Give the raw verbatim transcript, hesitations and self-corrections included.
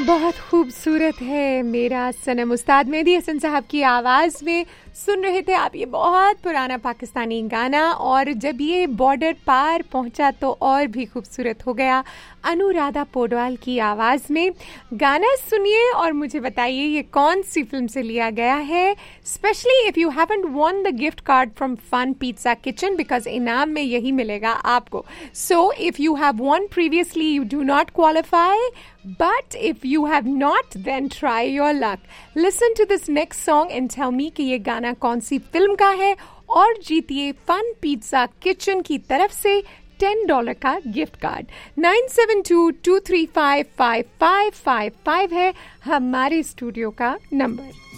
बहुत खूबसूरत है मेरा सनम। उस्ताद मेहदी हसन साहब की आवाज़ में सुन रहे थे आप ये बहुत पुराना पाकिस्तानी गाना, और जब ये बॉर्डर पार पहुंचा तो और भी खूबसूरत हो गया अनुराधा पौडवाल की आवाज़ में। गाना सुनिए और मुझे बताइए ये कौन सी फिल्म से लिया गया है। Specially if you haven't won the gift card from fun pizza kitchen, because इनाम में यही मिलेगा आपको। So if you have von previously you do not qualify, but if you have not, then try your luck. Listen to this next song and tell me कि ये गाना कौन सी film का है, और जीतिए फन पिज़्ज़ा किचन की तरफ से टेन डॉलर का gift card. Nine seven to to three five five five five five है हमारे स्टूडियो का नंबर।